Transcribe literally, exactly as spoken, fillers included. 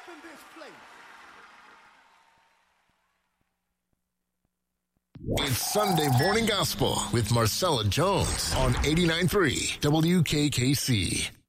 up in this place. It's Sunday Morning Gospel with Marcella Jones on eighty-nine point three W K K C.